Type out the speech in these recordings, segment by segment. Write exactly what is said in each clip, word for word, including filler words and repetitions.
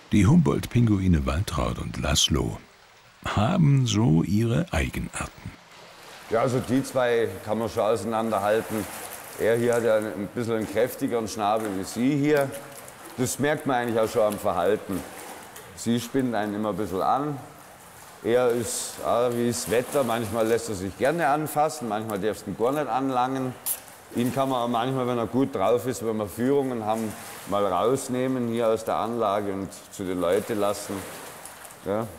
Die Humboldt-Pinguine Waltraud und Laszlo haben so ihre Eigenarten. Ja, also die zwei kann man schon auseinanderhalten. Er hier hat ja ein bisschen einen kräftigeren Schnabel wie sie hier. Das merkt man eigentlich auch schon am Verhalten. Sie spinnt einen immer ein bisschen an. Er ist ah, wie das Wetter. Manchmal lässt er sich gerne anfassen, manchmal darfst du ihn gar nicht anlangen. Ihn kann man auch manchmal, wenn er gut drauf ist, wenn wir Führungen haben, mal rausnehmen hier aus der Anlage und zu den Leuten lassen. Ja.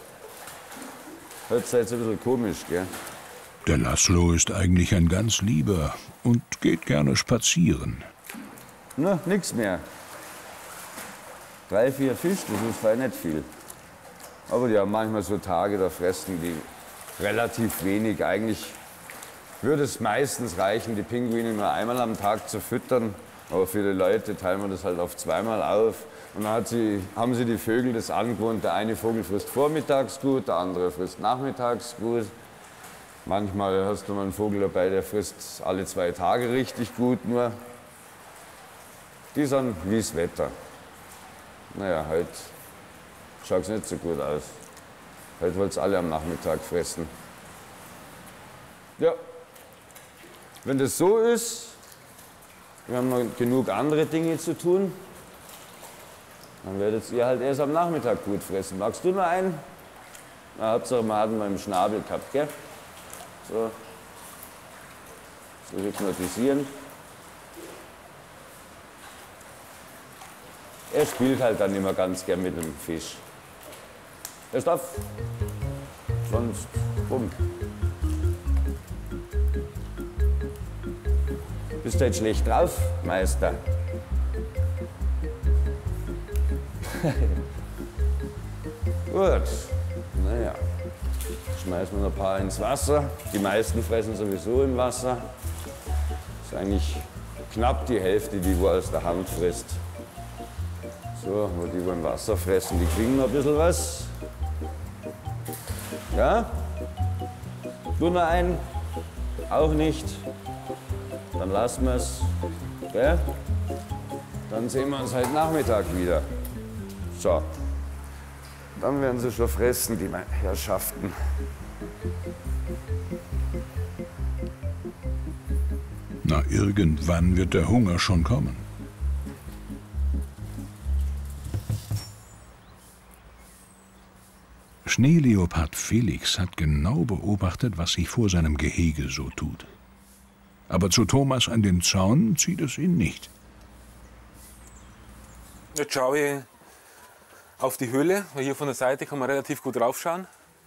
Hört sich jetzt ein bisschen komisch, gell? Der Laszlo ist eigentlich ein ganz Lieber und geht gerne spazieren. Na, nix mehr. Drei, vier Fisch, das ist vielleicht nicht viel. Aber die haben manchmal so Tage, da fressen die relativ wenig. Eigentlich würde es meistens reichen, die Pinguine nur einmal am Tag zu füttern. Aber für die Leute teilen wir das halt auf zweimal auf. Und dann hat sie, haben sie die Vögel das angewohnt. Der eine Vogel frisst vormittags gut, der andere frisst nachmittags gut. Manchmal hast du mal einen Vogel dabei, der frisst alle zwei Tage richtig gut nur. Die sind wie das Wetter. Naja, heute schaut es nicht so gut aus. Heute wollen es alle am Nachmittag fressen. Ja, wenn das so ist, wir haben noch genug andere Dinge zu tun, dann werdet ihr halt erst am Nachmittag gut fressen. Magst du noch einen? Na, Hauptsache, wir hatten mal im Schnabel gehabt, gell? So, so hypnotisieren. Er spielt halt dann immer ganz gern mit dem Fisch. Er darf, sonst bumm. Bist du jetzt schlecht drauf, Meister? Gut, naja. Schmeißen wir noch ein paar ins Wasser. Die meisten fressen sowieso im Wasser. Das ist eigentlich knapp die Hälfte, die wo aus der Hand frisst. So, wo die wo im Wasser fressen, die kriegen noch ein bisschen was. Ja? Du noch einen? Auch nicht? Dann lassen wir es. Gell? Dann sehen wir uns heute Nachmittag wieder. So. Dann werden sie schon fressen, die Herrschaften. Na, irgendwann wird der Hunger schon kommen. Schneeleopard Felix hat genau beobachtet, was sich vor seinem Gehege so tut. Aber zu Thomas an den Zaun zieht es ihn nicht. Jetzt schaue ich auf die Höhle, weil hier von der Seite kann man relativ gut raufschauen.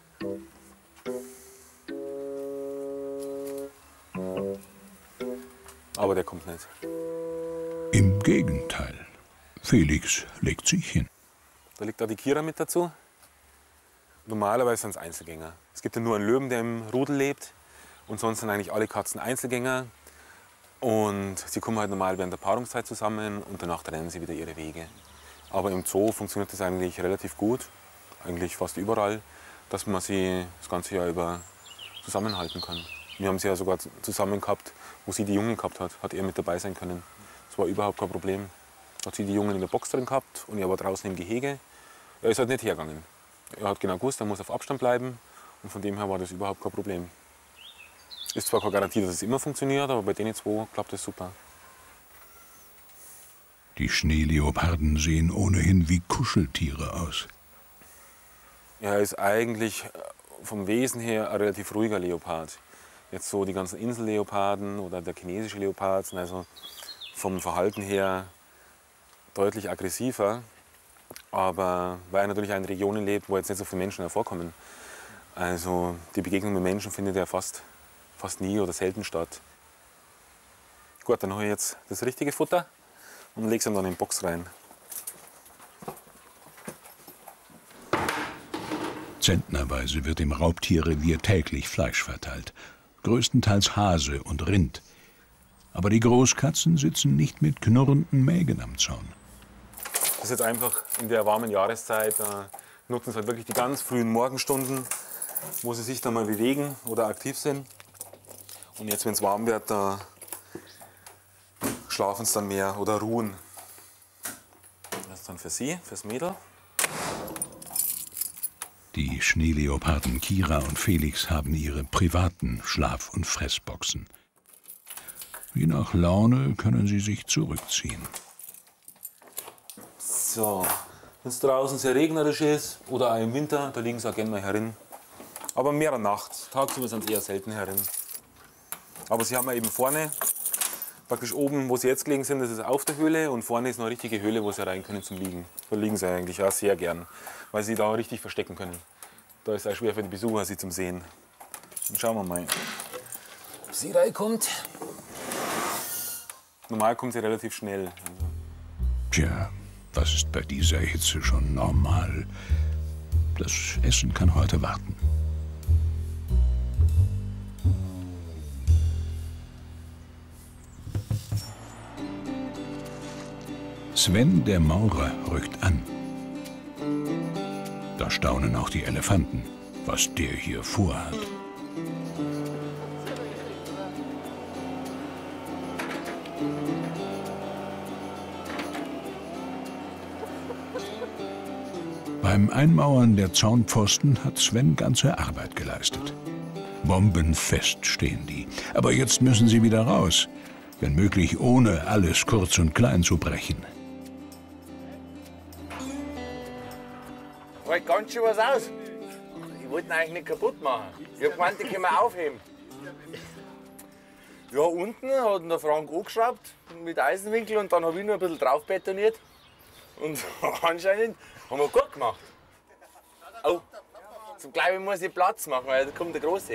Aber der kommt nicht. Im Gegenteil. Felix legt sich hin. Da liegt auch die Kira mit dazu. Normalerweise sind es Einzelgänger. Es gibt ja nur einen Löwen, der im Rudel lebt. Und sonst sind eigentlich alle Katzen Einzelgänger. Und sie kommen halt normal während der Paarungszeit zusammen und danach trennen sie wieder ihre Wege. Aber im Zoo funktioniert das eigentlich relativ gut, eigentlich fast überall, dass man sie das ganze Jahr über zusammenhalten kann. Wir haben sie ja sogar zusammen gehabt, wo sie die Jungen gehabt hat, hat er mit dabei sein können. Das war überhaupt kein Problem. Hat sie die Jungen in der Box drin gehabt und er war draußen im Gehege. Er ist halt nicht hergegangen. Er hat genau gewusst, er muss auf Abstand bleiben und von dem her war das überhaupt kein Problem. Ist zwar keine Garantie, dass es immer funktioniert, aber bei denen zwei klappt es super. Die Schneeleoparden sehen ohnehin wie Kuscheltiere aus. Er ist eigentlich vom Wesen her ein relativ ruhiger Leopard. Jetzt so die ganzen Inselleoparden oder der chinesische Leopard sind also vom Verhalten her deutlich aggressiver. Aber weil er natürlich in Regionen lebt, wo jetzt nicht so viele Menschen hervorkommen. Also die Begegnung mit Menschen findet ja fast, fast nie oder selten statt. Gut, dann habe ich jetzt das richtige Futter und lege es dann in die Box rein. Zentnerweise wird im Raubtierrevier täglich Fleisch verteilt. Größtenteils Hase und Rind. Aber die Großkatzen sitzen nicht mit knurrenden Mägen am Zaun. Das ist jetzt einfach in der warmen Jahreszeit, da nutzen sie halt wirklich die ganz frühen Morgenstunden, wo sie sich dann mal bewegen oder aktiv sind. Und jetzt, wenn es warm wird, da schlafen sie dann mehr oder ruhen. Das ist dann für sie, fürs Mädel. Die Schneeleoparden Kira und Felix haben ihre privaten Schlaf- und Fressboxen. Je nach Laune können sie sich zurückziehen. So, wenn es draußen sehr regnerisch ist oder auch im Winter, da liegen sie auch gerne mal herin. Aber mehr nachts. Tagsüber sind sie eher selten herin. Aber sie haben ja eben vorne, praktisch oben, wo sie jetzt gelegen sind, das ist auf der Höhle. Und vorne ist noch eine richtige Höhle, wo sie rein können zum Liegen. Da liegen sie eigentlich auch sehr gern, weil sie da richtig verstecken können. Da ist es auch schwer für die Besucher, sie zum Sehen. Dann schauen wir mal, ob sie reinkommt. Normal kommt sie relativ schnell. Also. Tja, was ist bei dieser Hitze schon normal? Das Essen kann heute warten. Sven der Maurer rückt an. Da staunen auch die Elefanten, was der hier vorhat. Beim Einmauern der Zaunpfosten hat Sven ganze Arbeit geleistet. Bombenfest stehen die. Aber jetzt müssen sie wieder raus, wenn möglich ohne alles kurz und klein zu brechen. Halt ganz schön was aus. Ich wollte ihn eigentlich nicht kaputt machen. Ich hab gemeint, die können wir aufheben. Ja, unten hat der Frank angeschraubt mit Eisenwinkel und dann habe ich nur ein bisschen drauf betoniert. Und anscheinend haben wir gut gemacht. Oh, zum glaube ich muss ich Platz machen, weil da kommt der Große.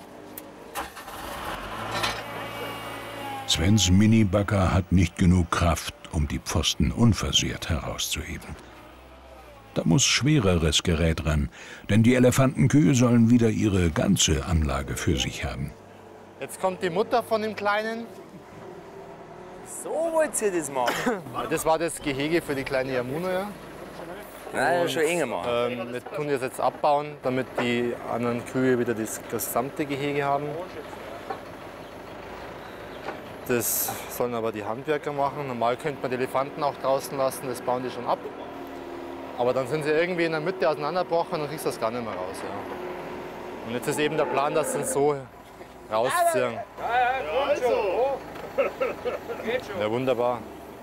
Svens Minibagger hat nicht genug Kraft, um die Pfosten unversehrt herauszuheben. Da muss schwereres Gerät ran, denn die Elefantenkühe sollen wieder ihre ganze Anlage für sich haben. Jetzt kommt die Mutter von dem Kleinen. So wollt ihr das machen? Das war das Gehege für die kleine Yamuna. Ja. Nein, schon enger machen. Ähm, wir tun das jetzt abbauen, damit die anderen Kühe wieder das gesamte Gehege haben. Das sollen aber die Handwerker machen. Normal könnte man die Elefanten auch draußen lassen, das bauen die schon ab. Aber dann sind sie irgendwie in der Mitte auseinandergebrochen und dann kriegst du das gar nicht mehr raus. Ja. Und jetzt ist eben der Plan, dass sie es so rausziehen. Ja, wunderbar.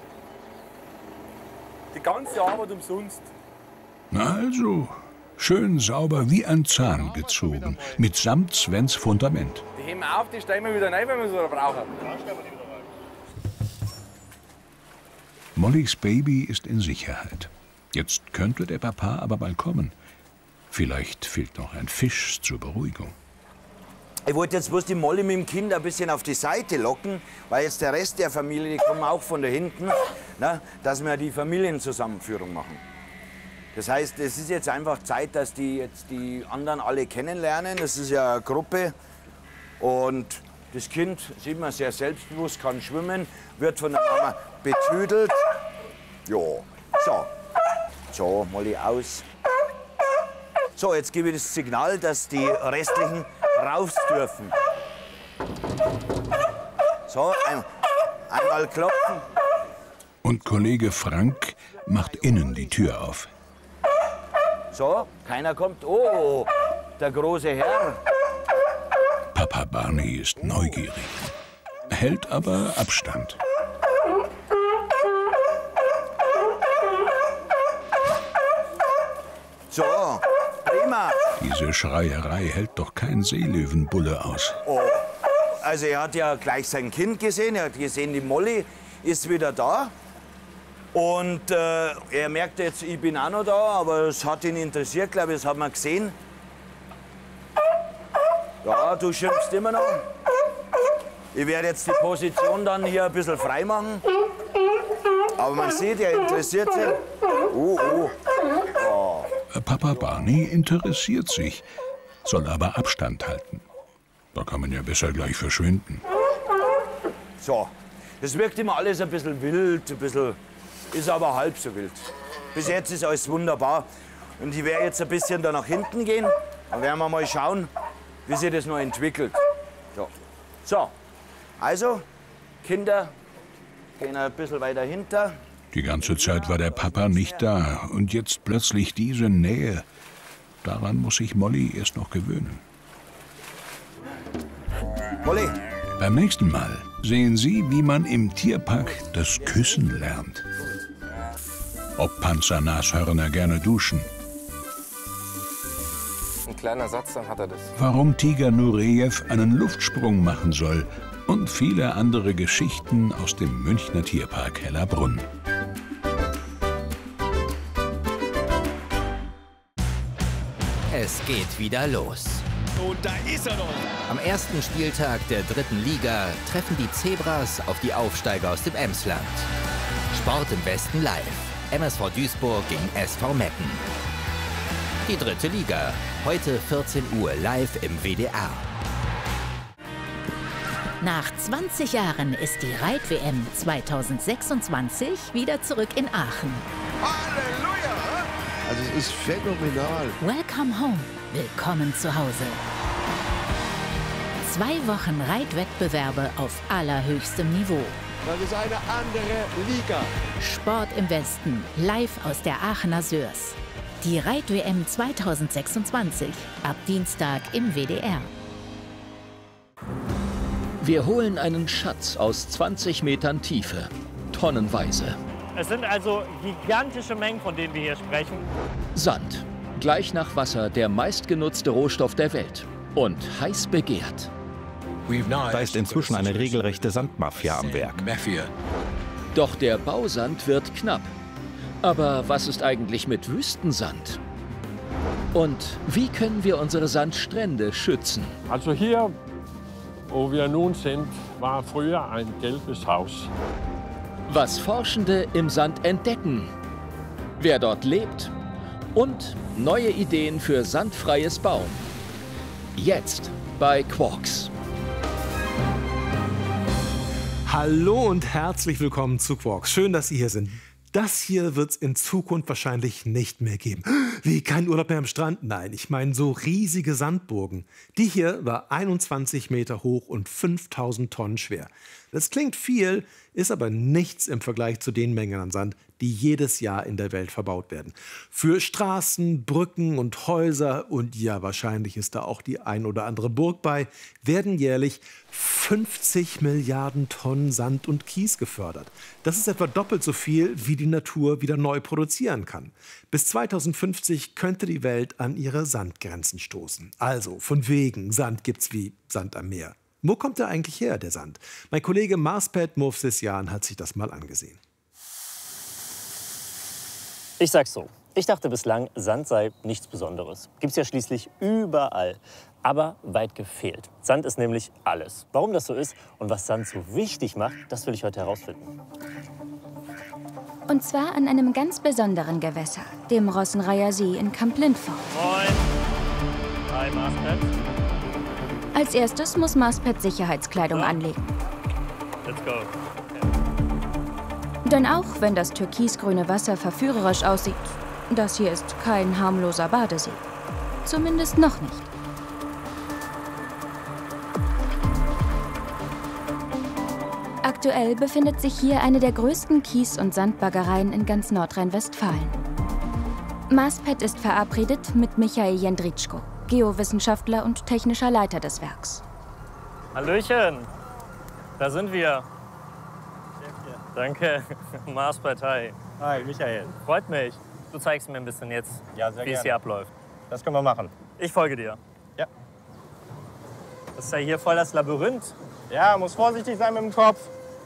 Die ganze Arbeit umsonst. Na also, schön sauber wie ein Zahn gezogen, mitsamt Svens Fundament. Die heben wir auf, die stellen wir wieder rein, wenn wir sie brauchen. Mollys Baby ist in Sicherheit. Jetzt könnte der Papa aber bald kommen. Vielleicht fehlt noch ein Fisch zur Beruhigung. Ich wollte jetzt bloß die Molly mit dem Kind ein bisschen auf die Seite locken, weil jetzt der Rest der Familie, die kommen auch von da hinten, na, dass wir die Familienzusammenführung machen. Das heißt, es ist jetzt einfach Zeit, dass die jetzt die anderen alle kennenlernen. Das ist ja eine Gruppe und das Kind, sieht man, sehr selbstbewusst, kann schwimmen, wird von der Mama betüdelt. Ja, so. So, Molly aus. So, jetzt gebe ich das Signal, dass die restlichen raus dürfen. So, ein, einmal klopfen. Und Kollege Frank macht innen die Tür auf. So, keiner kommt. Oh, der große Herr. Papa Barney ist neugierig, hält aber Abstand. So, prima. Diese Schreierei hält doch kein Seelöwenbulle aus. Oh, also er hat ja gleich sein Kind gesehen, er hat gesehen, die Molly ist wieder da. Und äh, er merkt jetzt, ich bin auch noch da, aber es hat ihn interessiert, glaube ich, das hat man gesehen. Ja, du schimpfst immer noch. Ich werde jetzt die Position dann hier ein bisschen frei machen. Aber man sieht, er interessiert sich. Oh, oh. Oh. Papa Barney interessiert sich, soll aber Abstand halten. Da kann man ja besser gleich verschwinden. So, das wirkt immer alles ein bisschen wild, ein bisschen, ist aber halb so wild. Bis jetzt ist alles wunderbar. Und ich werde jetzt ein bisschen da nach hinten gehen. Dann werden wir mal schauen, wie sich das noch entwickelt. So, so. Also, Kinder gehen ein bisschen weiter hinter. Die ganze Zeit war der Papa nicht da und jetzt plötzlich diese Nähe. Daran muss sich Molly erst noch gewöhnen. Molly! Beim nächsten Mal sehen Sie, wie man im Tierpark das Küssen lernt. Ob Panzernashörner gerne duschen. Ein kleiner Satz, dann hat er das. Warum Tiger Nureyev einen Luftsprung machen soll. Und viele andere Geschichten aus dem Münchner Tierpark Hellerbrunn. Es geht wieder los. Und da ist er noch. Am ersten Spieltag der dritten Liga treffen die Zebras auf die Aufsteiger aus dem Emsland. Sport im Westen live. M S V Duisburg gegen S V Meppen. Die dritte Liga. Heute vierzehn Uhr live im W D R. Nach zwanzig Jahren ist die Reit-W M zweitausendsechsundzwanzig wieder zurück in Aachen. Halleluja! Also es ist phänomenal. Welcome home. Willkommen zu Hause. Zwei Wochen Reitwettbewerbe auf allerhöchstem Niveau. Das ist eine andere Liga. Sport im Westen, live aus der Aachener Sörs. Die Reit-W M zweitausendsechsundzwanzig, ab Dienstag im W D R. Wir holen einen Schatz aus zwanzig Metern Tiefe, tonnenweise. Es sind also gigantische Mengen, von denen wir hier sprechen. Sand, gleich nach Wasser der meistgenutzte Rohstoff der Welt und heiß begehrt. Da ist inzwischen eine regelrechte Sandmafia am Werk. Doch der Bausand wird knapp. Aber was ist eigentlich mit Wüstensand? Und wie können wir unsere Sandstrände schützen? Also hier, wo wir nun sind, war früher ein gelbes Haus. Was Forschende im Sand entdecken, wer dort lebt und neue Ideen für sandfreies Bauen. Jetzt bei Quarks. Hallo und herzlich willkommen zu Quarks. Schön, dass Sie hier sind. Das hier wird es in Zukunft wahrscheinlich nicht mehr geben. Wie, kein Urlaub mehr am Strand? Nein, ich meine so riesige Sandburgen. Die hier war einundzwanzig Meter hoch und fünftausend Tonnen schwer. Das klingt viel, ist aber nichts im Vergleich zu den Mengen an Sand, die jedes Jahr in der Welt verbaut werden. Für Straßen, Brücken und Häuser, und ja, wahrscheinlich ist da auch die ein oder andere Burg bei, werden jährlich fünfzig Milliarden Tonnen Sand und Kies gefördert. Das ist etwa doppelt so viel, wie die Natur wieder neu produzieren kann. Bis zweitausendfünfzig könnte die Welt an ihre Sandgrenzen stoßen. Also, von wegen, Sand gibt's wie Sand am Meer. Wo kommt der eigentlich her, der Sand? Mein Kollege Marspet Movsisyan hat sich das mal angesehen. Ich sag's so. Ich dachte bislang, Sand sei nichts Besonderes. Gibt's ja schließlich überall. Aber weit gefehlt. Sand ist nämlich alles. Warum das so ist und was Sand so wichtig macht, das will ich heute herausfinden. Und zwar an einem ganz besonderen Gewässer, dem Rossenreiher See in Kamp-Lindfort. Moin. Hi, Marspet. Als erstes muss Marspet Sicherheitskleidung ja. anlegen. Let's go. Denn auch wenn das türkisgrüne Wasser verführerisch aussieht, das hier ist kein harmloser Badesee. Zumindest noch nicht. Aktuell befindet sich hier eine der größten Kies- und Sandbaggereien in ganz Nordrhein-Westfalen. Marspet ist verabredet mit Michael Jendritschko, Geowissenschaftler und technischer Leiter des Werks. Hallöchen, da sind wir. Danke, Marspet, hi. Hi, Michael. Freut mich. Du zeigst mir ein bisschen jetzt, ja, sehr wie es hier abläuft. Das können wir machen. Ich folge dir. Ja. Das ist ja hier voll das Labyrinth. Ja, muss vorsichtig sein mit dem Kopf.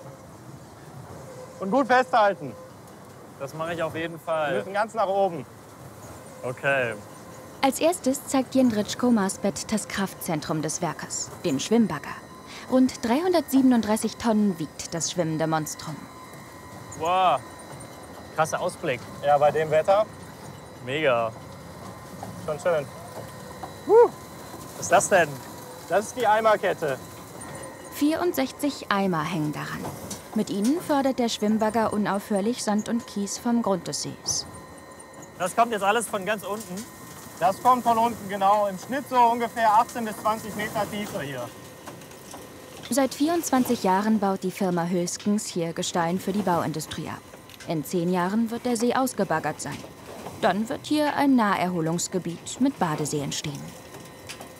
Und gut festhalten. Das mache ich auf jeden Fall. Wir müssen ganz nach oben. Okay. Als erstes zeigt Jendritschko Marspet das Kraftzentrum des Werkes, den Schwimmbagger. Rund dreihundertsiebenunddreißig Tonnen wiegt das schwimmende Monstrum. Wow, krasser Ausblick. Ja, bei dem Wetter. Mega. Schon schön. Uh, was ist das denn? Das ist die Eimerkette. vierundsechzig Eimer hängen daran. Mit ihnen fördert der Schwimmbagger unaufhörlich Sand und Kies vom Grund des Sees. Das kommt jetzt alles von ganz unten? Das kommt von unten, genau. Im Schnitt so ungefähr achtzehn bis zwanzig Meter Tiefe hier. Seit vierundzwanzig Jahren baut die Firma Hülskens hier Gestein für die Bauindustrie ab. In zehn Jahren wird der See ausgebaggert sein. Dann wird hier ein Naherholungsgebiet mit Badesee entstehen.